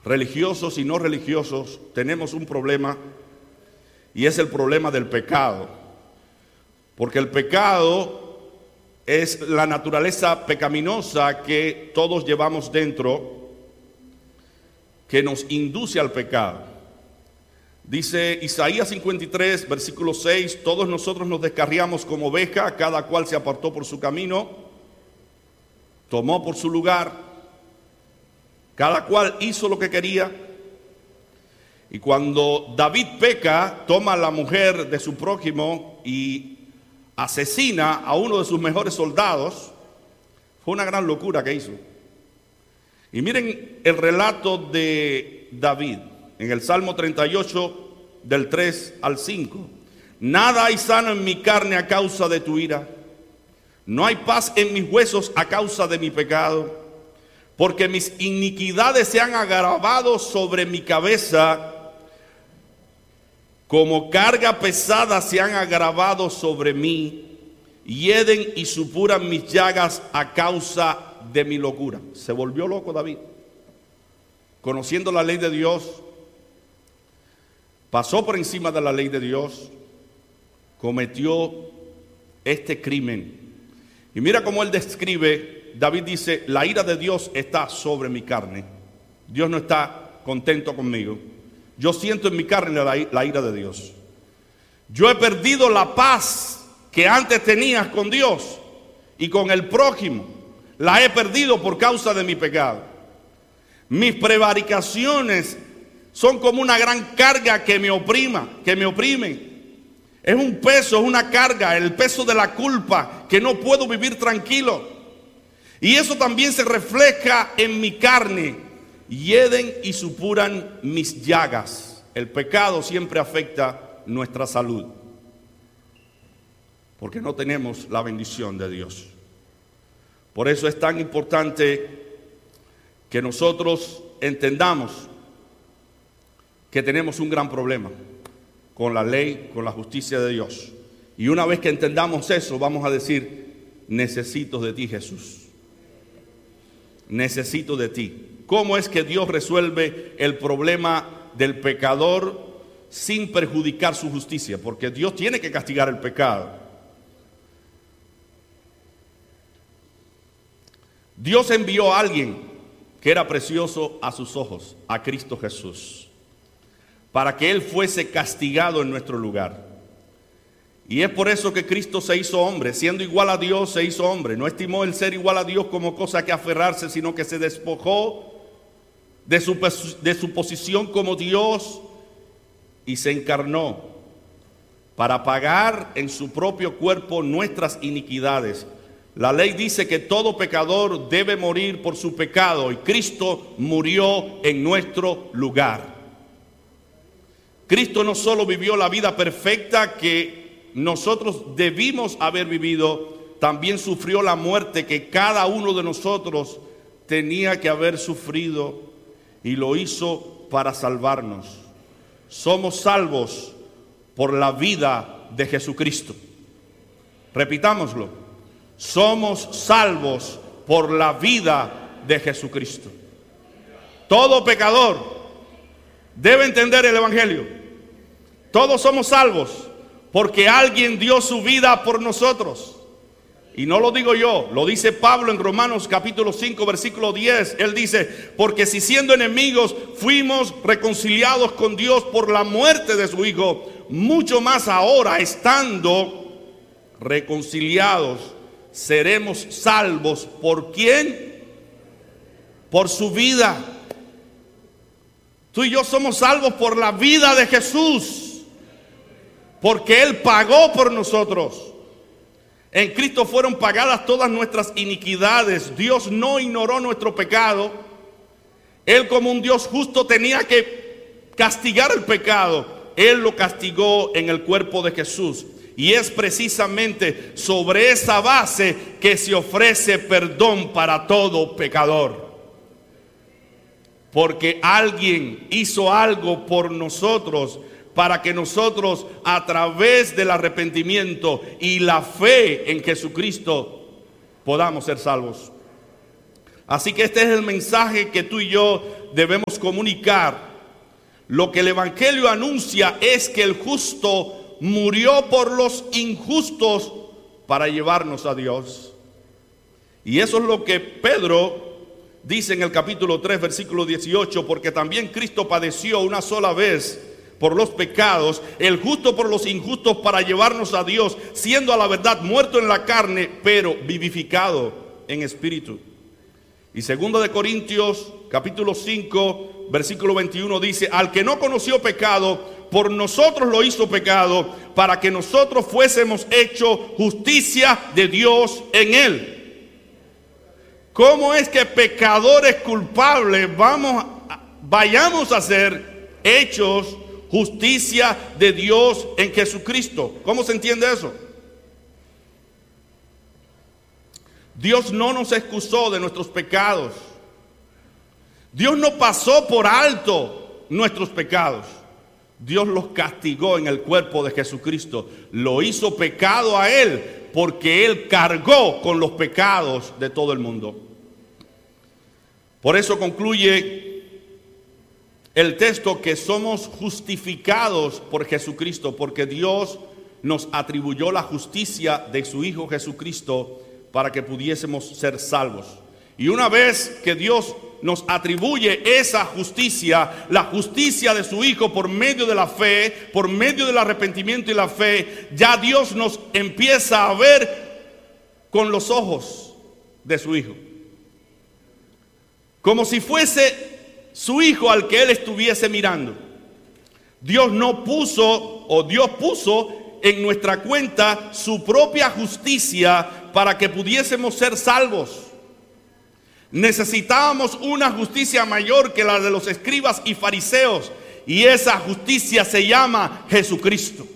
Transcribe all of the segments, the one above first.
religiosos y no religiosos, tenemos un problema, y es el problema del pecado. Porque el pecado es la naturaleza pecaminosa que todos llevamos dentro, que nos induce al pecado. Dice Isaías 53, versículo 6, todos nosotros nos descarriamos como oveja, cada cual se apartó por su camino, tomó por su lugar, cada cual hizo lo que quería. Y cuando David peca, toma a la mujer de su prójimo y asesina a uno de sus mejores soldados. Fue una gran locura que hizo. Y miren el relato de David en el Salmo 38, del 3 al 5. Nada hay sano en mi carne a causa de tu ira. No hay paz en mis huesos a causa de mi pecado. Porque mis iniquidades se han agravado sobre mi cabeza, como carga pesada se han agravado sobre mí, hieden y supuran mis llagas a causa de mi locura. Se volvió loco David, conociendo la ley de Dios, pasó por encima de la ley de Dios, cometió este crimen. Y mira cómo él describe, David dice, la ira de Dios está sobre mi carne. Dios no está contento conmigo. Yo siento en mi carne la ira de Dios. Yo he perdido la paz que antes tenías con Dios y con el prójimo. La he perdido por causa de mi pecado. Mis prevaricaciones son como una gran carga que me oprimen. Es un peso, es una carga, el peso de la culpa, que no puedo vivir tranquilo. Y eso también se refleja en mi carne. Hieden y supuran mis llagas. El pecado siempre afecta nuestra salud, porque no tenemos la bendición de Dios. Por eso es tan importante que nosotros entendamos que tenemos un gran problema con la ley, con la justicia de Dios. Y una vez que entendamos eso, vamos a decir, necesito de ti, Jesús. Necesito de ti. ¿Cómo es que Dios resuelve el problema del pecador sin perjudicar su justicia? Porque Dios tiene que castigar el pecado. Dios envió a alguien que era precioso a sus ojos, a Cristo Jesús, para que Él fuese castigado en nuestro lugar. Y es por eso que Cristo se hizo hombre, siendo igual a Dios se hizo hombre. No estimó el ser igual a Dios como cosa que aferrarse, sino que se despojó de su posición como Dios y se encarnó para pagar en su propio cuerpo nuestras iniquidades. La ley dice que todo pecador debe morir por su pecado, y Cristo murió en nuestro lugar. Cristo no solo vivió la vida perfecta que nosotros debimos haber vivido, también sufrió la muerte que cada uno de nosotros tenía que haber sufrido, y lo hizo para salvarnos. Somos salvos por la vida de Jesucristo. Repitámoslo. Somos salvos por la vida de Jesucristo. Todo pecador debe entender el Evangelio. Todos somos salvos porque alguien dio su vida por nosotros. Y no lo digo yo, lo dice Pablo en Romanos capítulo 5, versículo 10. Él dice, porque si siendo enemigos fuimos reconciliados con Dios por la muerte de su Hijo, mucho más ahora, estando reconciliados, seremos salvos. ¿Por quién? Por su vida. Tú y yo somos salvos por la vida de Jesús, porque Él pagó por nosotros. En Cristo fueron pagadas todas nuestras iniquidades. Dios no ignoró nuestro pecado. Él, como un Dios justo, tenía que castigar el pecado. Él lo castigó en el cuerpo de Jesús. Y es precisamente sobre esa base que se ofrece perdón para todo pecador. Porque alguien hizo algo por nosotros, para que nosotros, a través del arrepentimiento y la fe en Jesucristo, podamos ser salvos. Así que este es el mensaje que tú y yo debemos comunicar. Lo que el Evangelio anuncia es que el justo murió por los injustos para llevarnos a Dios. Y eso es lo que Pedro dice en el capítulo 3, versículo 18, porque también Cristo padeció una sola vez por los pecados, el justo por los injustos para llevarnos a Dios, siendo a la verdad muerto en la carne, pero vivificado en espíritu. Y 2 de Corintios, capítulo 5, versículo 21 dice, al que no conoció pecado, por nosotros lo hizo pecado, para que nosotros fuésemos hechos justicia de Dios en él. ¿Cómo es que pecadores culpables vayamos a ser hechos justicia de Dios en Jesucristo? ¿Cómo se entiende eso? Dios no nos excusó de nuestros pecados. Dios no pasó por alto nuestros pecados. Dios los castigó en el cuerpo de Jesucristo. Lo hizo pecado a Él porque Él cargó con los pecados de todo el mundo. Por eso concluye el texto que somos justificados por Jesucristo, porque Dios nos atribuyó la justicia de su Hijo Jesucristo para que pudiésemos ser salvos. Y una vez que Dios nos atribuye esa justicia, la justicia de su Hijo por medio de la fe, por medio del arrepentimiento y la fe, ya Dios nos empieza a ver con los ojos de su Hijo. Como si fuese su Hijo al que Él estuviese mirando. Dios puso en nuestra cuenta su propia justicia para que pudiésemos ser salvos. Necesitábamos una justicia mayor que la de los escribas y fariseos, y esa justicia se llama Jesucristo.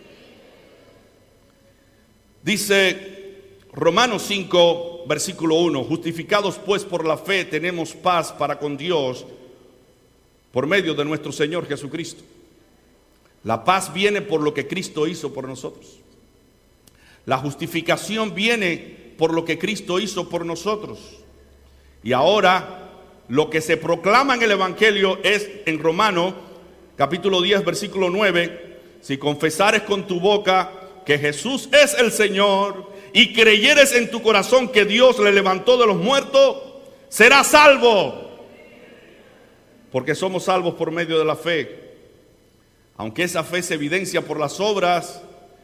Dice Romanos 5, versículo 1, justificados pues por la fe tenemos paz para con Dios por medio de nuestro Señor Jesucristo. La paz viene por lo que Cristo hizo por nosotros. La justificación viene por lo que Cristo hizo por nosotros. Y ahora lo que se proclama en el Evangelio es en Romanos capítulo 10 versículo 9, si confesares con tu boca que Jesús es el Señor y creyeres en tu corazón que Dios le levantó de los muertos, serás salvo. Porque somos salvos por medio de la fe. Aunque esa fe se evidencia por las obras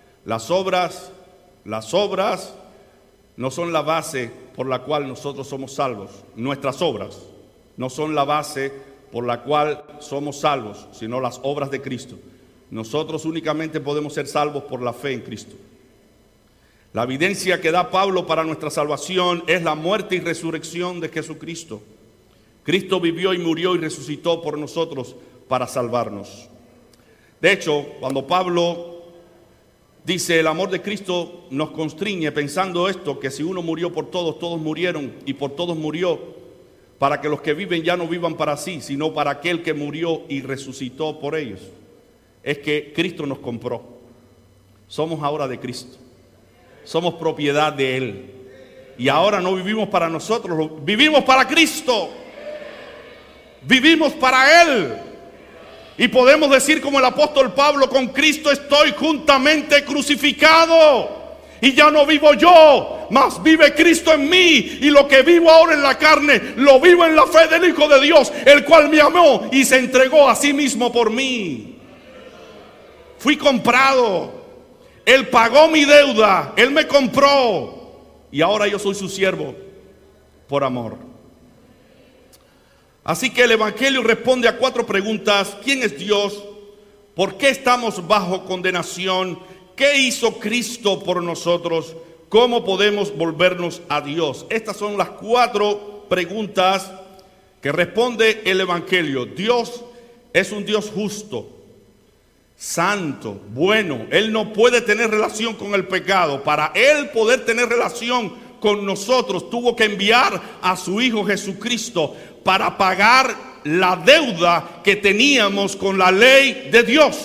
no son la base por la cual nosotros somos salvos. Nuestras obras no son la base por la cual somos salvos, sino las obras de Cristo. Nosotros únicamente podemos ser salvos por la fe en Cristo. La evidencia que da Pablo para nuestra salvación es la muerte y resurrección de Jesucristo. Cristo vivió y murió y resucitó por nosotros para salvarnos. De hecho, cuando Pablo dice el amor de Cristo nos constriñe, pensando esto, que si uno murió por todos, todos murieron y por todos murió, para que los que viven ya no vivan para sí, sino para aquel que murió y resucitó por ellos. Es que Cristo nos compró. Somos ahora de Cristo. Somos propiedad de Él. Y ahora no vivimos para nosotros, vivimos para Cristo. Vivimos para Él. Y podemos decir como el apóstol Pablo, con Cristo estoy juntamente crucificado. Y ya no vivo yo, mas vive Cristo en mí. Y lo que vivo ahora en la carne, lo vivo en la fe del Hijo de Dios, el cual me amó y se entregó a sí mismo por mí. Fui comprado. Él pagó mi deuda, Él me compró. Y ahora yo soy su siervo por amor. Así que el Evangelio responde a 4 preguntas. ¿Quién es Dios? ¿Por qué estamos bajo condenación? ¿Qué hizo Cristo por nosotros? ¿Cómo podemos volvernos a Dios? Estas son las 4 preguntas que responde el Evangelio. Dios es un Dios justo, santo, bueno. Él no puede tener relación con el pecado. Para Él poder tener relación con nosotros, tuvo que enviar a su Hijo Jesucristo para pagar la deuda que teníamos con la ley de Dios,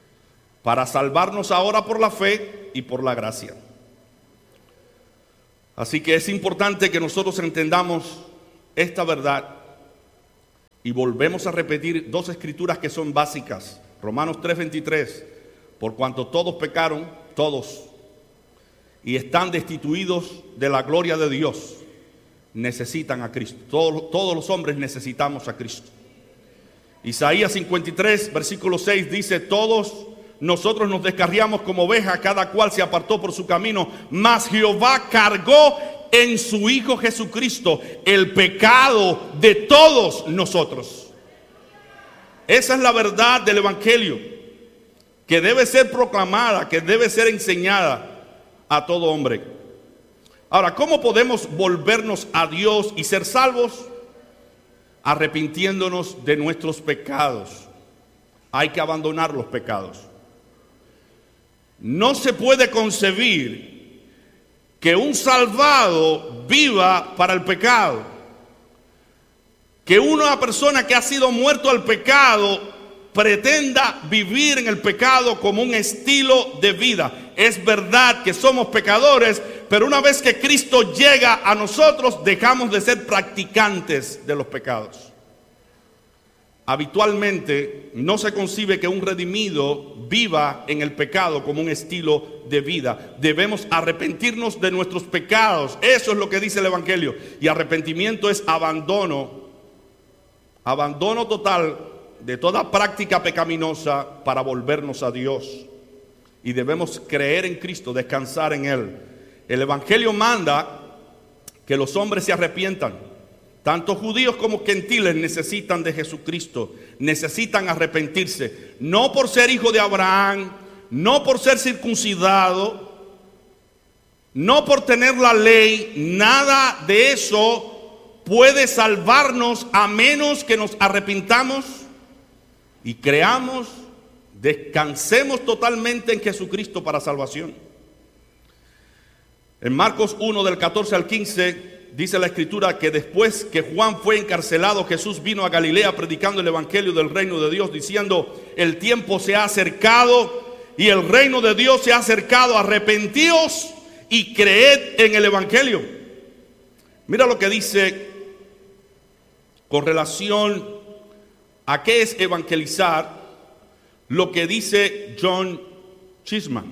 para salvarnos ahora por la fe y por la gracia. Así que es importante que nosotros entendamos esta verdad y volvemos a repetir dos escrituras que son básicas. Romanos 3:23, por cuanto todos pecaron, todos, y están destituidos de la gloria de Dios, necesitan a Cristo. Todos los hombres necesitamos a Cristo. Isaías 53, versículo 6 dice: todos nosotros nos descarriamos como ovejas, cada cual se apartó por su camino, mas Jehová cargó en su Hijo Jesucristo el pecado de todos nosotros. Esa es la verdad del Evangelio, que debe ser proclamada, que debe ser enseñada a todo hombre. Ahora, ¿cómo podemos volvernos a Dios y ser salvos? Arrepintiéndonos de nuestros pecados. Hay que abandonar los pecados. No se puede concebir que un salvado viva para el pecado, que una persona que ha sido muerto al pecado pretenda vivir en el pecado como un estilo de vida. Es verdad que somos pecadores, pero una vez que Cristo llega a nosotros, dejamos de ser practicantes de los pecados. Habitualmente no se concibe que un redimido viva en el pecado como un estilo de vida. Debemos arrepentirnos de nuestros pecados. Eso es lo que dice el Evangelio. Y arrepentimiento es abandono total de toda práctica pecaminosa para volvernos a Dios. Y debemos creer en Cristo, descansar en Él. El Evangelio manda que los hombres se arrepientan. Tanto judíos como gentiles necesitan de Jesucristo, necesitan arrepentirse, no por ser hijo de Abraham, no por ser circuncidado, no por tener la ley. Nada de eso puede salvarnos a menos que nos arrepintamos y creamos, descansemos totalmente en Jesucristo para salvación. En Marcos 1 del 14 al 15 dice la escritura que después que Juan fue encarcelado, Jesús vino a Galilea predicando el evangelio del reino de Dios, diciendo: el tiempo se ha acercado y el reino de Dios se ha acercado, arrepentíos y creed en el evangelio. Mira lo que dice con relación a qué es evangelizar, lo que dice John Chisman.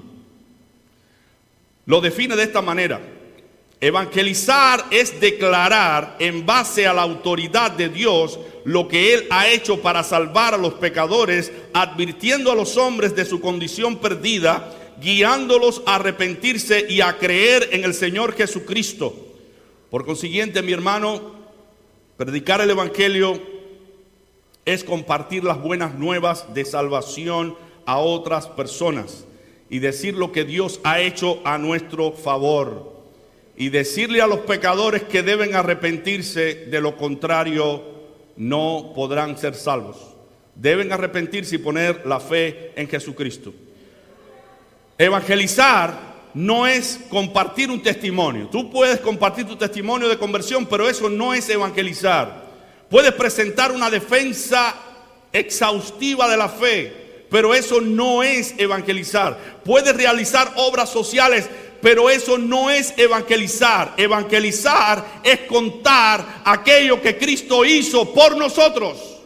Lo define de esta manera: evangelizar es declarar en base a la autoridad de Dios lo que Él ha hecho para salvar a los pecadores, advirtiendo a los hombres de su condición perdida, guiándolos a arrepentirse y a creer en el Señor Jesucristo. Por consiguiente, mi hermano, predicar el evangelio es compartir las buenas nuevas de salvación a otras personas y decir lo que Dios ha hecho a nuestro favor. Y decirle a los pecadores que deben arrepentirse, de lo contrario no podrán ser salvos. Deben arrepentirse y poner la fe en Jesucristo. Evangelizar no es compartir un testimonio. Tú puedes compartir tu testimonio de conversión, pero eso no es evangelizar. Puedes presentar una defensa exhaustiva de la fe, pero eso no es evangelizar. Puedes realizar obras sociales, pero eso no es evangelizar. Evangelizar es contar aquello que Cristo hizo por nosotros.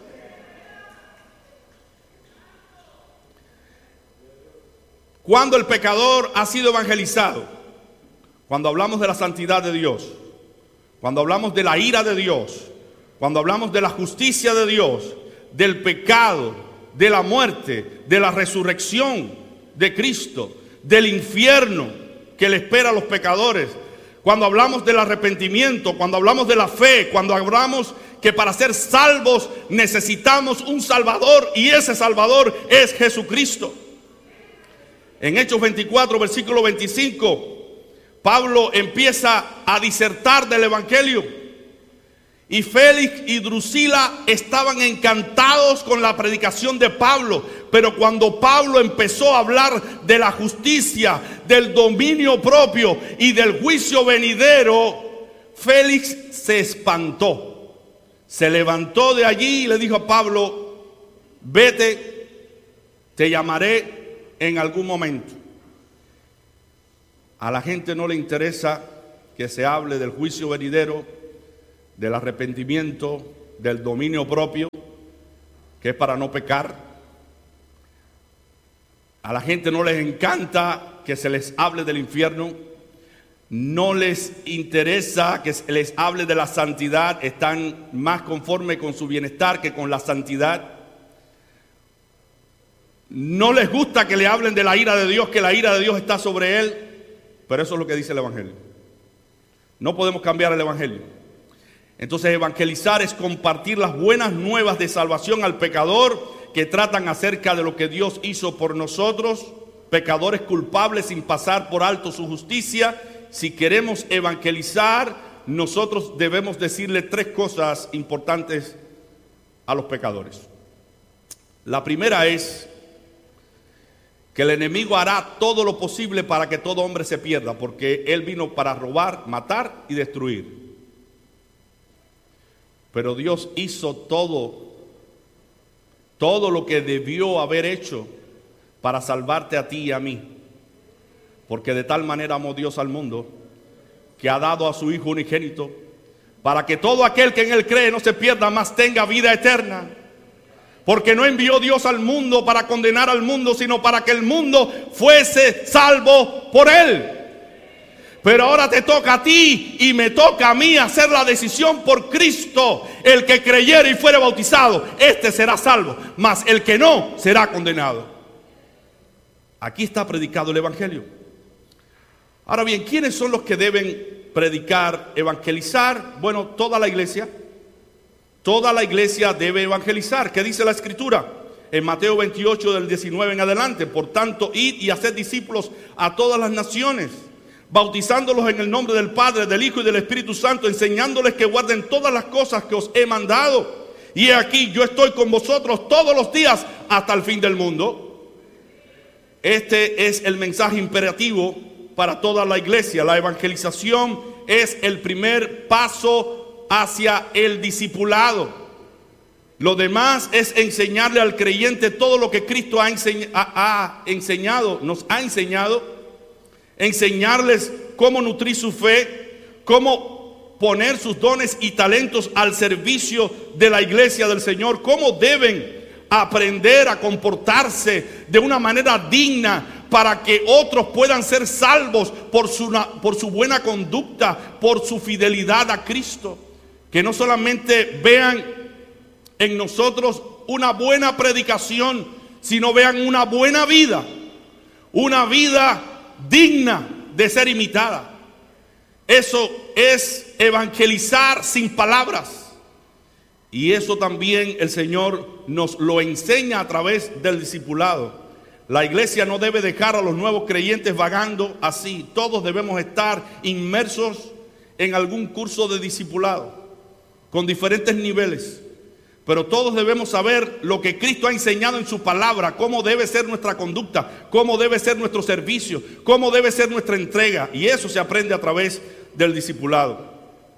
Cuando el pecador ha sido evangelizado, cuando hablamos de la santidad de Dios, cuando hablamos de la ira de Dios, cuando hablamos de la justicia de Dios, del pecado, de la muerte, de la resurrección de Cristo, del infierno que le espera a los pecadores, cuando hablamos del arrepentimiento, cuando hablamos de la fe, cuando hablamos que para ser salvos necesitamos un Salvador, y ese Salvador es Jesucristo. En Hechos 24, versículo 25, Pablo empieza a disertar del evangelio. Y Félix y Drusila estaban encantados con la predicación de Pablo. Pero cuando Pablo empezó a hablar de la justicia, del dominio propio y del juicio venidero, Félix se espantó. Se levantó de allí y le dijo a Pablo: vete, te llamaré en algún momento. A la gente no le interesa que se hable del juicio venidero, del arrepentimiento, del dominio propio, que es para no pecar. A la gente no les encanta que se les hable del infierno, no les interesa que se les hable de la santidad, están más conformes con su bienestar que con la santidad. No les gusta que le hablen de la ira de Dios, que la ira de Dios está sobre él, pero eso es lo que dice el Evangelio. No podemos cambiar el Evangelio. Entonces evangelizar es compartir las buenas nuevas de salvación al pecador, que tratan acerca de lo que Dios hizo por nosotros, pecadores culpables sin pasar por alto su justicia. Si queremos evangelizar, nosotros debemos decirle tres cosas importantes a los pecadores. La primera es que el enemigo hará todo lo posible para que todo hombre se pierda, porque él vino para robar, matar y destruir. Pero Dios hizo todo lo que debió haber hecho para salvarte a ti y a mí. Porque de tal manera amó Dios al mundo, que ha dado a su Hijo unigénito, para que todo aquel que en él cree no se pierda, mas tenga vida eterna. Porque no envió Dios al mundo para condenar al mundo, sino para que el mundo fuese salvo por él. Pero ahora te toca a ti y me toca a mí hacer la decisión por Cristo. El que creyere y fuere bautizado, este será salvo, mas el que no será condenado. Aquí está predicado el Evangelio. Ahora bien, ¿quiénes son los que deben predicar, evangelizar? Bueno, toda la iglesia. Toda la iglesia debe evangelizar. ¿Qué dice la Escritura? En Mateo 28 del 19 en adelante. Por tanto, id y haced discípulos a todas las naciones, bautizándolos en el nombre del Padre, del Hijo y del Espíritu Santo, enseñándoles que guarden todas las cosas que os he mandado. Y aquí yo estoy con vosotros todos los días hasta el fin del mundo. Este es el mensaje imperativo para toda la iglesia. La evangelización es el primer paso hacia el discipulado. Lo demás es enseñarle al creyente todo lo que Cristo nos ha enseñado, enseñarles cómo nutrir su fe, cómo poner sus dones y talentos al servicio de la iglesia del Señor, cómo deben aprender a comportarse de una manera digna para que otros puedan ser salvos por su buena conducta, por su fidelidad a Cristo. Que no solamente vean en nosotros una buena predicación, sino vean una buena vida, una vida digna de ser imitada. Eso es evangelizar sin palabras. Y eso también el Señor nos lo enseña a través del discipulado. La iglesia no debe dejar a los nuevos creyentes vagando así. Todos debemos estar inmersos en algún curso de discipulado, con diferentes niveles, pero todos debemos saber lo que Cristo ha enseñado en su palabra, cómo debe ser nuestra conducta, cómo debe ser nuestro servicio, cómo debe ser nuestra entrega, y eso se aprende a través del discipulado.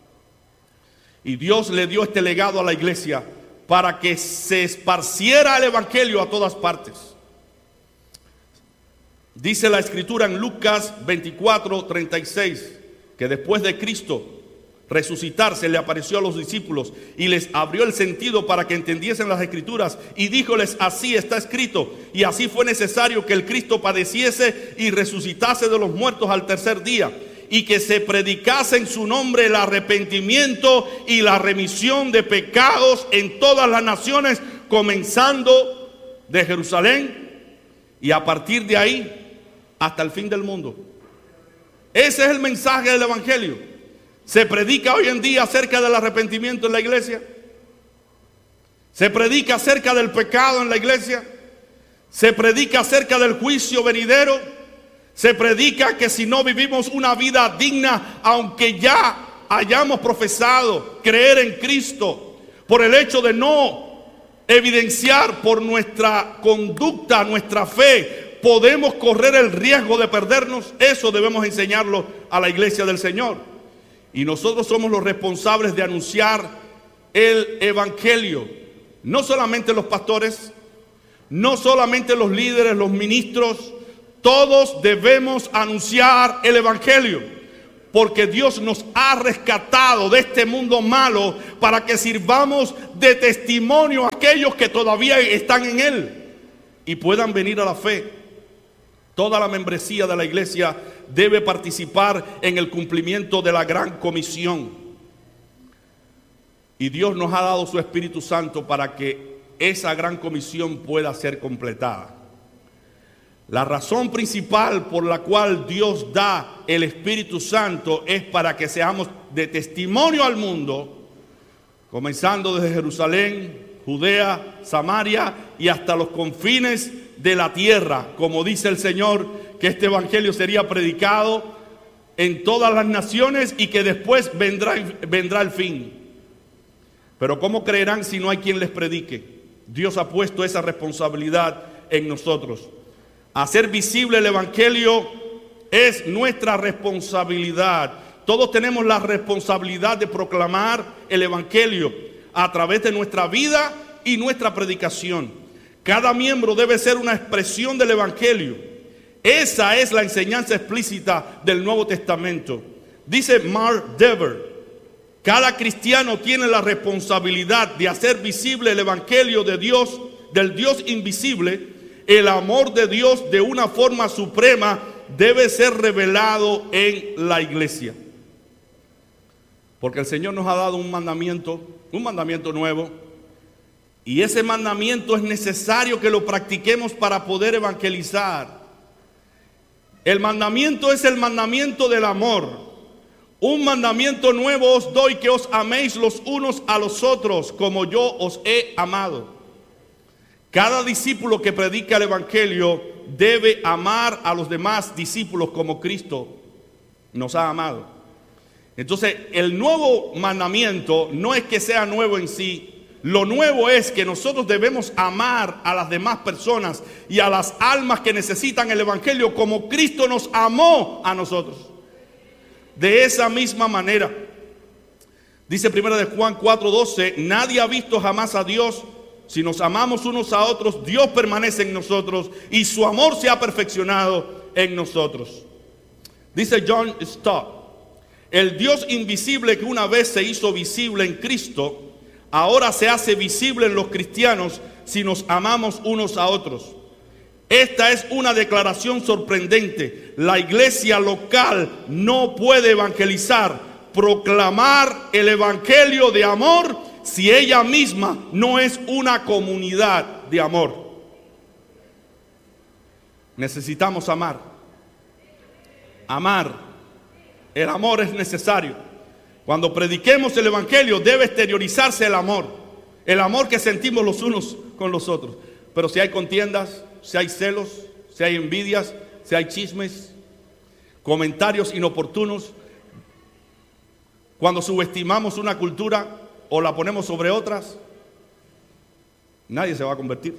Y Dios le dio este legado a la iglesia para que se esparciera el Evangelio a todas partes. Dice la Escritura en Lucas 24:36, que después de Cristo resucitarse, le apareció a los discípulos y les abrió el sentido para que entendiesen las Escrituras, y díjoles: así está escrito, y así fue necesario que el Cristo padeciese y resucitase de los muertos al tercer día, y que se predicase en su nombre el arrepentimiento y la remisión de pecados en todas las naciones, comenzando de Jerusalén y a partir de ahí hasta el fin del mundo. Ese es el mensaje del Evangelio. ¿Se predica hoy en día acerca del arrepentimiento en la iglesia? ¿Se predica acerca del pecado en la iglesia? ¿Se predica acerca del juicio venidero? ¿Se predica que si no vivimos una vida digna, aunque ya hayamos profesado creer en Cristo, por el hecho de no evidenciar por nuestra conducta, nuestra fe, podemos correr el riesgo de perdernos? Eso debemos enseñarlo a la iglesia del Señor. Y nosotros somos los responsables de anunciar el Evangelio. No solamente los pastores, no solamente los líderes, los ministros, todos debemos anunciar el Evangelio. porque Dios nos ha rescatado de este mundo malo para que sirvamos de testimonio a aquellos que todavía están en Él y puedan venir a la fe. Toda la membresía de la iglesia debe participar en el cumplimiento de la gran comisión. Y Dios nos ha dado su Espíritu Santo para que esa gran comisión pueda ser completada. La razón principal por la cual Dios da el Espíritu Santo es para que seamos de testimonio al mundo, comenzando desde Jerusalén, Judea, Samaria y hasta los confines de la tierra. Como dice el Señor, que este evangelio sería predicado en todas las naciones y que después vendrá el fin. Pero ¿cómo creerán si no hay quien les predique? Dios ha puesto esa responsabilidad en nosotros. Hacer visible el evangelio es nuestra responsabilidad. Todos tenemos la responsabilidad de proclamar el evangelio a través de nuestra vida y nuestra predicación. Cada miembro debe ser una expresión del evangelio. Esa es la enseñanza explícita del Nuevo Testamento. Dice Mark Dever: cada cristiano tiene la responsabilidad de hacer visible el evangelio de Dios, del Dios invisible. El amor de Dios de una forma suprema debe ser revelado en la iglesia. Porque el Señor nos ha dado un mandamiento nuevo. Y ese mandamiento es necesario que lo practiquemos para poder evangelizar. El mandamiento es el mandamiento del amor. Un mandamiento nuevo os doy, que os améis los unos a los otros como yo os he amado. Cada discípulo que predica el evangelio debe amar a los demás discípulos como Cristo nos ha amado. Entonces, el nuevo mandamiento no es que sea nuevo en sí. Lo nuevo es que nosotros debemos amar a las demás personas y a las almas que necesitan el evangelio como Cristo nos amó a nosotros. De esa misma manera, dice 1 de Juan 4:12, nadie ha visto jamás a Dios. Si nos amamos unos a otros, Dios permanece en nosotros y su amor se ha perfeccionado en nosotros. Dice John Stott: el Dios invisible que una vez se hizo visible en Cristo, ahora se hace visible en los cristianos si nos amamos unos a otros. Esta es una declaración sorprendente. La iglesia local no puede evangelizar, proclamar el evangelio de amor, si ella misma no es una comunidad de amor. Necesitamos amar. Amar. El amor es necesario. Cuando prediquemos el evangelio debe exteriorizarse el amor. El amor que sentimos los unos con los otros. Pero si hay contiendas, si hay celos, si hay envidias, si hay chismes, comentarios inoportunos, cuando subestimamos una cultura o la ponemos sobre otras, nadie se va a convertir.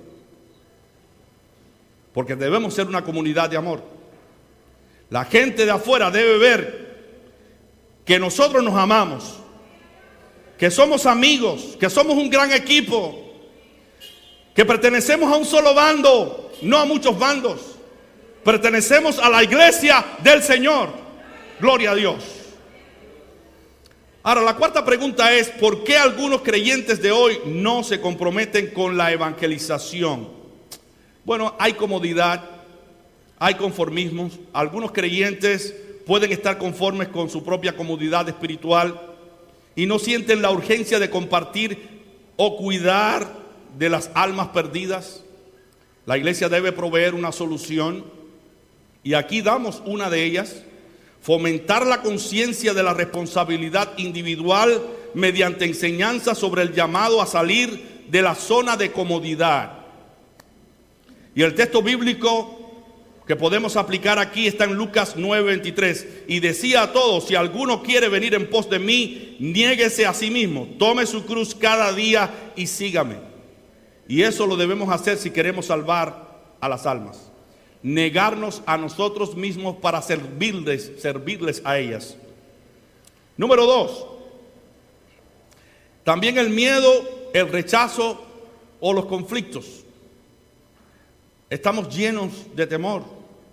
Porque debemos ser una comunidad de amor. La gente de afuera debe ver que nosotros nos amamos, que somos amigos, que somos un gran equipo, que pertenecemos a un solo bando, no a muchos bandos. Pertenecemos a la iglesia del Señor. Gloria a Dios. Ahora, la cuarta pregunta es: ¿por qué algunos creyentes de hoy no se comprometen con la evangelización? Bueno, hay comodidad, hay conformismos. Algunos creyentes pueden estar conformes con su propia comodidad espiritual y no sienten la urgencia de compartir o cuidar de las almas perdidas. La iglesia debe proveer una solución y aquí damos una de ellas: fomentar la conciencia de la responsabilidad individual mediante enseñanza sobre el llamado a salir de la zona de comodidad. Y el texto bíblico que podemos aplicar aquí está en Lucas 9:23. Y decía a todos: si alguno quiere venir en pos de mí, niéguese a sí mismo, tome su cruz cada día y sígame. Y eso lo debemos hacer si queremos salvar a las almas. Negarnos a nosotros mismos para servirles a ellas. Número 2. También el miedo, el rechazo o los conflictos. Estamos llenos de temor.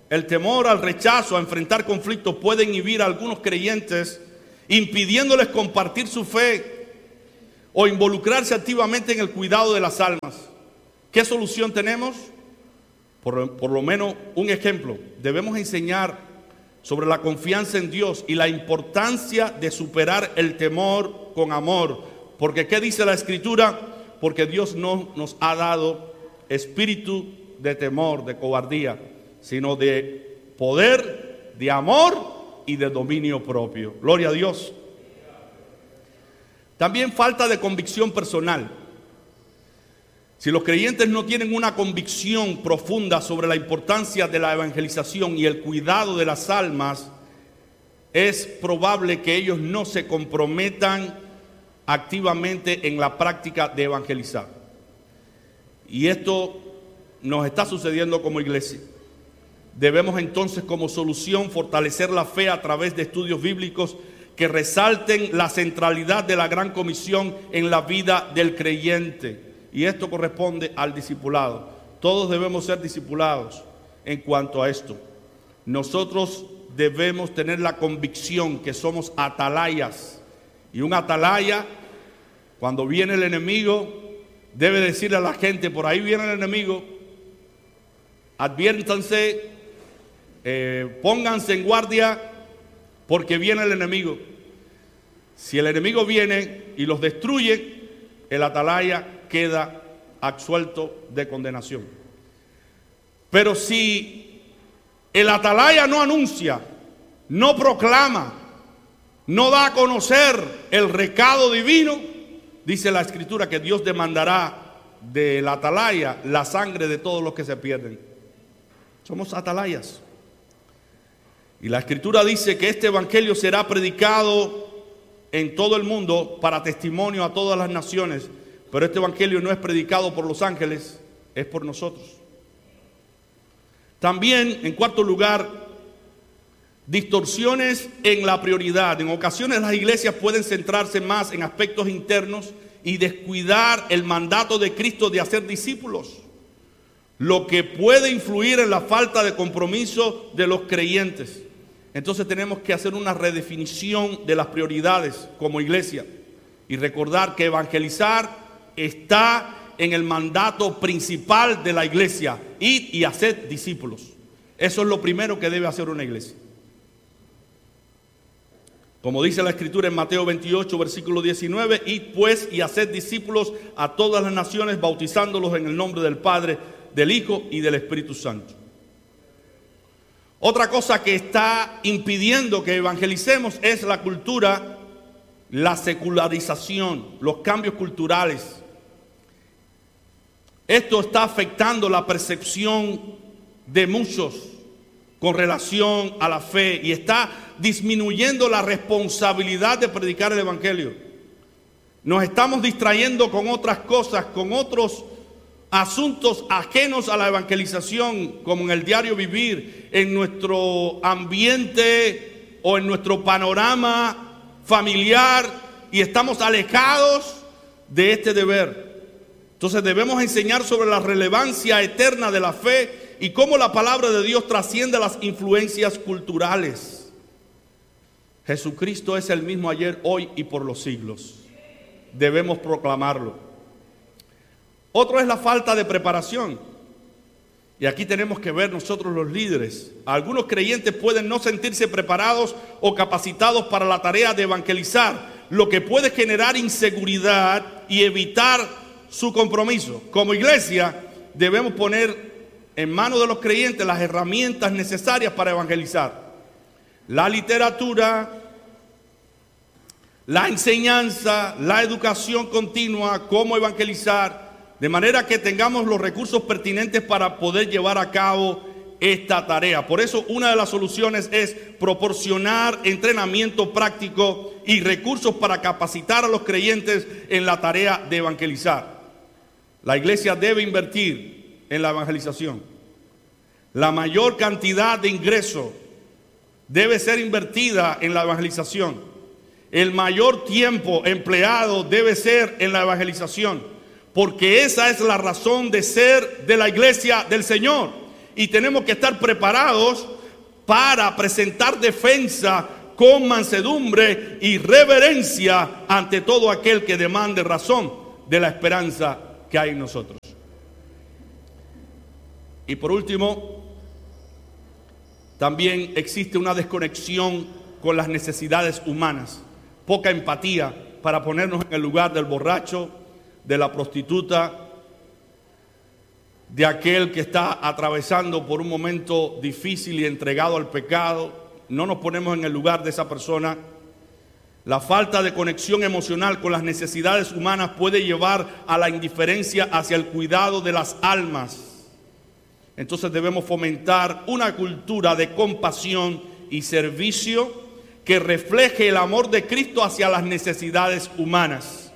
El temor al rechazo, a enfrentar conflictos, puede inhibir a algunos creyentes, impidiéndoles compartir su fe o involucrarse activamente en el cuidado de las almas. ¿Qué solución tenemos? Por lo menos un ejemplo. Debemos enseñar sobre la confianza en Dios y la importancia de superar el temor con amor. Porque ¿qué dice la Escritura? Porque Dios no nos ha dado espíritu de temor, de cobardía, sino de poder, de amor y de dominio propio. Gloria a Dios. También falta de convicción personal. Si los creyentes no tienen una convicción profunda sobre la importancia de la evangelización y el cuidado de las almas, es probable que ellos no se comprometan activamente en la práctica de evangelizar. Y esto nos está sucediendo como iglesia. Debemos entonces, como solución, fortalecer la fe a través de estudios bíblicos que resalten la centralidad de la gran comisión en la vida del creyente. Y esto corresponde al discipulado. Todos debemos ser discipulados en cuanto a esto. Nosotros debemos tener la convicción que somos atalayas. Y un atalaya, cuando viene el enemigo, debe decirle a la gente: por ahí viene el enemigo, adviértanse, pónganse en guardia, porque viene el enemigo. Si el enemigo viene y los destruye, el atalaya queda absuelto de condenación. Pero si el atalaya no anuncia, no proclama, no da a conocer el recado divino, dice la Escritura que Dios demandará del atalaya la sangre de todos los que se pierden. Somos atalayas. Y la Escritura dice que este evangelio será predicado en todo el mundo para testimonio a todas las naciones. Pero este evangelio no es predicado por los ángeles, es por nosotros. También, en cuarto lugar, distorsiones en la prioridad. En ocasiones las iglesias pueden centrarse más en aspectos internos y descuidar el mandato de Cristo de hacer discípulos, lo que puede influir en la falta de compromiso de los creyentes. Entonces tenemos que hacer una redefinición de las prioridades como iglesia y recordar que evangelizar está en el mandato principal de la iglesia: id y haced discípulos. Eso es lo primero que debe hacer una iglesia. Como dice la Escritura en Mateo 28, versículo 19: id pues y haced discípulos a todas las naciones, bautizándolos en el nombre del Padre, del Hijo y del Espíritu Santo. Otra cosa que está impidiendo que evangelicemos es la cultura, la secularización, los cambios culturales. Esto está afectando la percepción de muchos con relación a la fe y está disminuyendo la responsabilidad de predicar el evangelio. Nos estamos distrayendo con otras cosas, con otros asuntos ajenos a la evangelización, como en el diario vivir, en nuestro ambiente o en nuestro panorama familiar, y estamos alejados de este deber. Entonces debemos enseñar sobre la relevancia eterna de la fe y cómo la palabra de Dios trasciende las influencias culturales. Jesucristo es el mismo ayer, hoy y por los siglos. Debemos proclamarlo. Otro es la falta de preparación. Y aquí tenemos que ver nosotros los líderes. Algunos creyentes pueden no sentirse preparados o capacitados para la tarea de evangelizar, lo que puede generar inseguridad y evitar su compromiso. Como iglesia debemos poner en manos de los creyentes las herramientas necesarias para evangelizar: la literatura, la enseñanza, la educación continua, cómo evangelizar, de manera que tengamos los recursos pertinentes para poder llevar a cabo esta tarea. Por eso una de las soluciones es proporcionar entrenamiento práctico y recursos para capacitar a los creyentes en la tarea de evangelizar. La iglesia debe invertir en la evangelización. La mayor cantidad de ingreso debe ser invertida en la evangelización. El mayor tiempo empleado debe ser en la evangelización, porque esa es la razón de ser de la iglesia del Señor. y tenemos que estar preparados para presentar defensa con mansedumbre y reverencia ante todo aquel que demande razón de la esperanza que hay en nosotros. Y por último, también existe una desconexión con las necesidades humanas, poca empatía para ponernos en el lugar del borracho, de la prostituta, de aquel que está atravesando por un momento difícil y entregado al pecado. No nos ponemos en el lugar de esa persona. La falta de conexión emocional con las necesidades humanas puede llevar a la indiferencia hacia el cuidado de las almas. Entonces debemos fomentar una cultura de compasión y servicio que refleje el amor de Cristo hacia las necesidades humanas.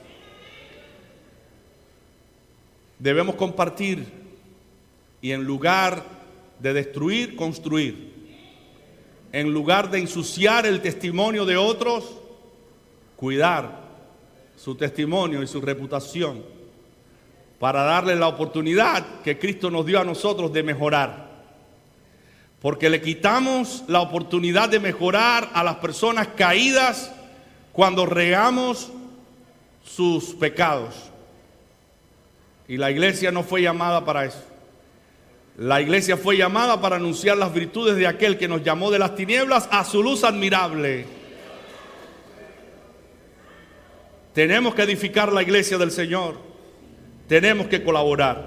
Debemos compartir y en lugar de destruir, construir. En lugar de ensuciar el testimonio de otros, cuidar su testimonio y su reputación para darle la oportunidad que Cristo nos dio a nosotros de mejorar. Porque le quitamos la oportunidad de mejorar a las personas caídas cuando regamos sus pecados. Y la iglesia no fue llamada para eso. La iglesia fue llamada para anunciar las virtudes de aquel que nos llamó de las tinieblas a su luz admirable. Tenemos que edificar la iglesia del Señor. Tenemos que colaborar.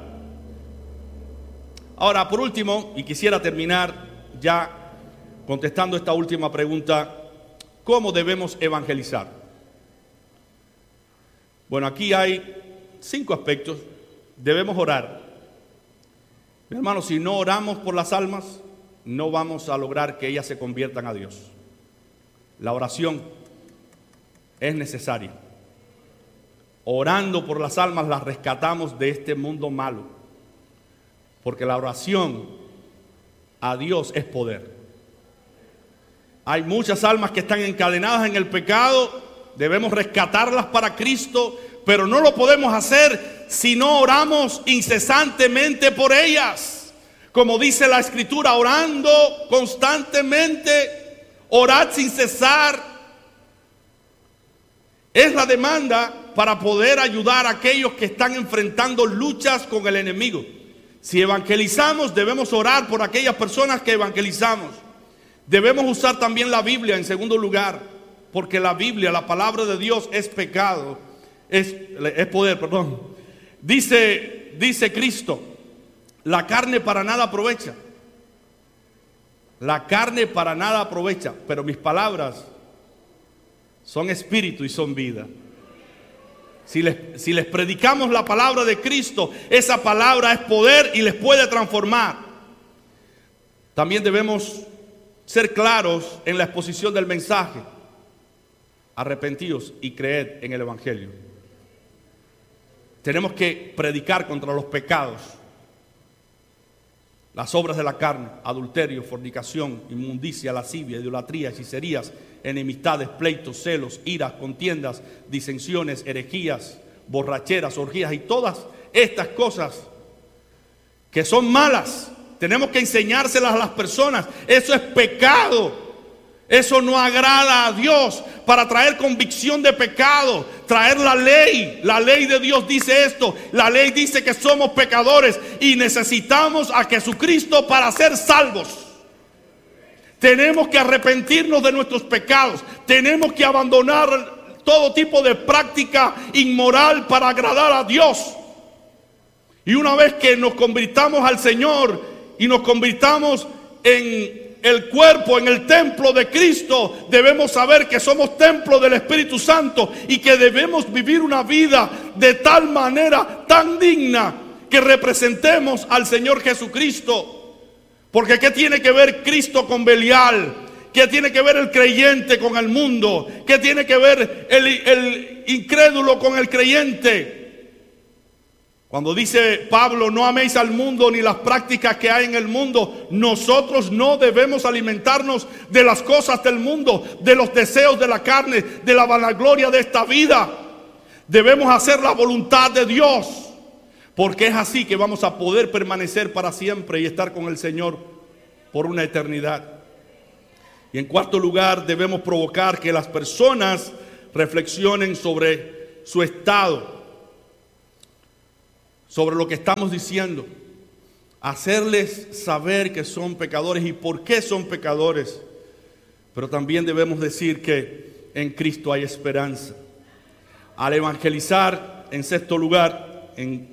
Ahora, por último, y quisiera terminar ya contestando esta última pregunta, ¿cómo debemos evangelizar? Bueno, aquí hay 5 aspectos. Debemos orar. Mi hermano, si no oramos por las almas, no vamos a lograr que ellas se conviertan a Dios. La oración es necesaria. Orando por las almas las rescatamos de este mundo malo. Porque la oración a Dios es poder. Hay muchas almas que están encadenadas en el pecado. Debemos rescatarlas para Cristo, pero no lo podemos hacer si no oramos incesantemente por ellas. Como dice la Escritura, orando constantemente, orad sin cesar. Es la demanda para poder ayudar a aquellos que están enfrentando luchas con el enemigo. Si evangelizamos, debemos orar por aquellas personas que evangelizamos. Debemos usar también la Biblia en segundo lugar, porque la Biblia, la palabra de Dios, es pecado, es poder, perdón. Dice Cristo, la carne para nada aprovecha. La carne para nada aprovecha, pero mis palabras son espíritu y son vida. Si les predicamos la palabra de Cristo, esa palabra es poder y les puede transformar. También debemos ser claros en la exposición del mensaje. Arrepentíos y creed en el Evangelio. Tenemos que predicar contra los pecados, las obras de la carne, adulterio, fornicación, inmundicia, lascivia, idolatría, hechicerías, enemistades, pleitos, celos, iras, contiendas, disensiones, herejías, borracheras, orgías y todas estas cosas que son malas. Tenemos que enseñárselas a las personas. Eso es pecado. Eso no agrada a Dios. Para traer convicción de pecado, traer la ley. La ley de Dios dice esto. La ley dice que somos pecadores y necesitamos a Jesucristo para ser salvos. Tenemos que arrepentirnos de nuestros pecados. Tenemos que abandonar todo tipo de práctica inmoral para agradar a Dios. Y una vez que nos convirtamos al Señor y nos convirtamos en el cuerpo, en el templo de Cristo, debemos saber que somos templo del Espíritu Santo y que debemos vivir una vida de tal manera tan digna que representemos al Señor Jesucristo. Porque ¿qué tiene que ver Cristo con Belial? ¿Qué tiene que ver el creyente con el mundo? ¿Qué tiene que ver el incrédulo con el creyente? Cuando dice Pablo, no améis al mundo ni las prácticas que hay en el mundo, nosotros no debemos alimentarnos de las cosas del mundo, de los deseos de la carne, de la vanagloria de esta vida. Debemos hacer la voluntad de Dios. porque es así que vamos a poder permanecer para siempre y estar con el Señor por una eternidad. Y en cuarto lugar, debemos provocar que las personas reflexionen sobre su estado, sobre lo que estamos diciendo, hacerles saber que son pecadores y por qué son pecadores. Pero también debemos decir que en Cristo hay esperanza. Al evangelizar, en sexto lugar,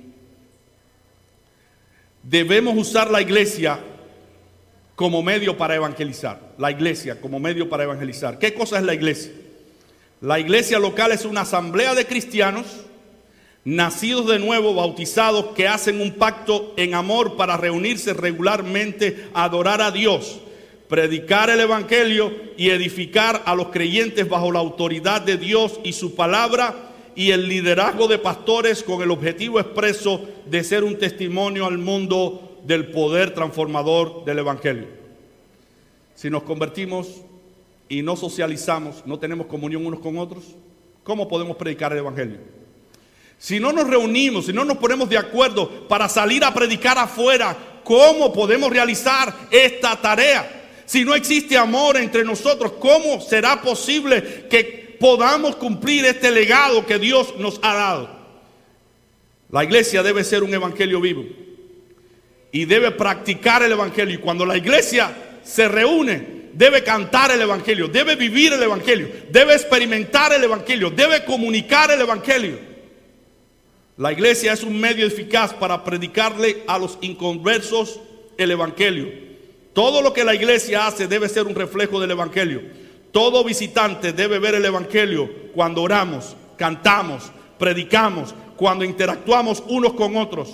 debemos usar la iglesia como medio para evangelizar. La iglesia como medio para evangelizar. ¿Qué cosa es la iglesia? La iglesia local es una asamblea de cristianos nacidos de nuevo, bautizados, que hacen un pacto en amor para reunirse regularmente, adorar a Dios, predicar el evangelio y edificar a los creyentes bajo la autoridad de Dios y su palabra y el liderazgo de pastores, con el objetivo expreso de ser un testimonio al mundo del poder transformador del evangelio. Si nos convertimos y no socializamos, no tenemos comunión unos con otros, ¿cómo podemos predicar el evangelio? Si no nos reunimos, si no nos ponemos de acuerdo para salir a predicar afuera, ¿cómo podemos realizar esta tarea? Si no existe amor entre nosotros, ¿cómo será posible que podamos cumplir este legado que Dios nos ha dado? La iglesia debe ser un evangelio vivo y debe practicar el evangelio. Y cuando la iglesia se reúne, debe cantar el evangelio, debe vivir el evangelio, debe experimentar el evangelio, debe comunicar el evangelio. La iglesia es un medio eficaz para predicarle a los inconversos el evangelio. Todo lo que la iglesia hace debe ser un reflejo del evangelio. Todo visitante debe ver el evangelio cuando oramos, cantamos, predicamos, cuando interactuamos unos con otros.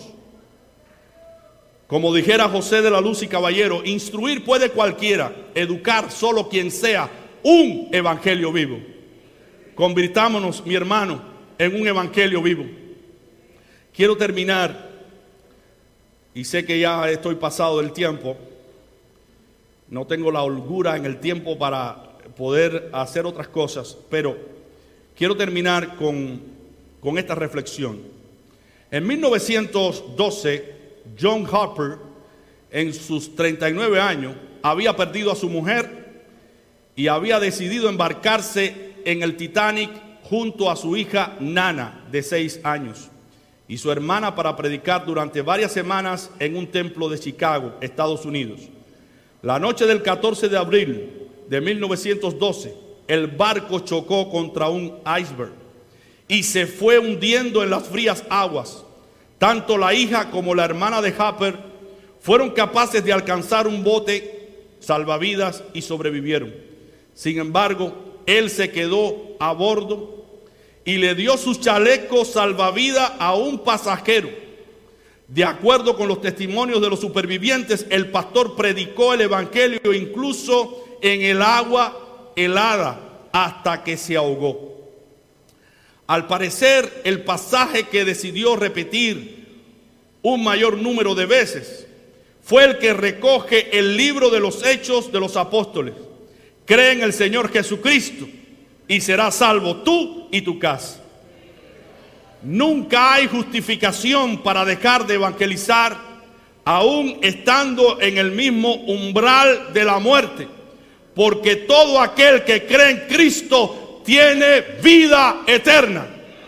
Como dijera José de la Luz y Caballero, instruir puede cualquiera, educar solo quien sea un evangelio vivo. Convirtámonos, mi hermano, en un evangelio vivo. Quiero terminar, y sé que ya estoy pasado del tiempo, no tengo la holgura en el tiempo para poder hacer otras cosas, pero quiero terminar con esta reflexión. En 1912, John Harper, en sus 39 años, había perdido a su mujer y había decidido embarcarse en el Titanic junto a su hija Nana, de 6 años. Y su hermana, para predicar durante varias semanas en un templo de Chicago, Estados Unidos. La noche del 14 de abril de 1912, el barco chocó contra un iceberg y se fue hundiendo en las frías aguas. Tanto la hija como la hermana de Harper fueron capaces de alcanzar un bote salvavidas y sobrevivieron. Sin embargo, él se quedó a bordo y le dio sus chalecos salvavidas a un pasajero. De acuerdo con los testimonios de los supervivientes, el pastor predicó el evangelio incluso en el agua helada hasta que se ahogó. Al parecer, el pasaje que decidió repetir un mayor número de veces fue el que recoge el libro de los Hechos de los Apóstoles. Cree en el Señor Jesucristo y serás salvo tú y tu casa. Nunca hay justificación para dejar de evangelizar, aún estando en el mismo umbral de la muerte, porque todo aquel que cree en Cristo tiene vida eterna.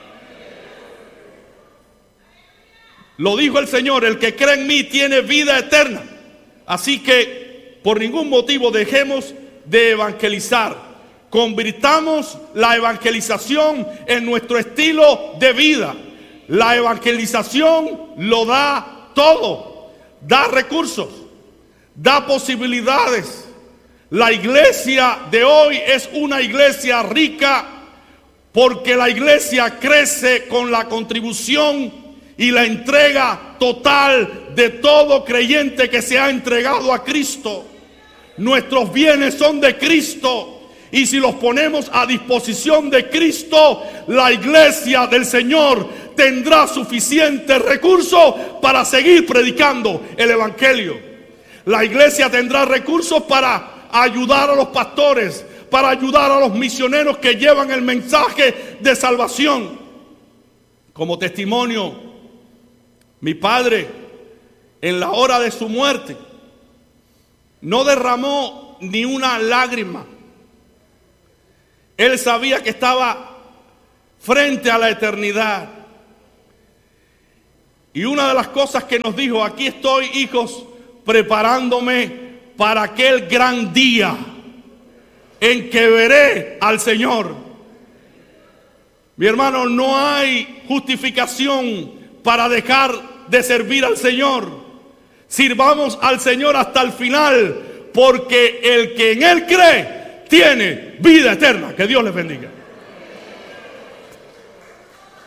Lo dijo el Señor: el que cree en mí tiene vida eterna. Así que por ningún motivo dejemos de evangelizar. Convirtamos la evangelización en nuestro estilo de vida. La evangelización lo da todo. Da recursos, da posibilidades. La iglesia de hoy es una iglesia rica porque la iglesia crece con la contribución y la entrega total de todo creyente que se ha entregado a Cristo. Nuestros bienes son de Cristo. Y si los ponemos a disposición de Cristo, la iglesia del Señor tendrá suficientes recursos para seguir predicando el evangelio. La iglesia tendrá recursos para ayudar a los pastores, para ayudar a los misioneros que llevan el mensaje de salvación. Como testimonio Mi padre, en la hora de su muerte, no derramó ni una lágrima. Él sabía que estaba frente a la eternidad. Y una de las cosas que nos dijo: aquí estoy, hijos, preparándome para aquel gran día en que veré al Señor. Mi hermano, no hay justificación para dejar de servir al Señor. Sirvamos al Señor hasta el final, porque el que en Él cree tiene vida eterna. Que Dios les bendiga.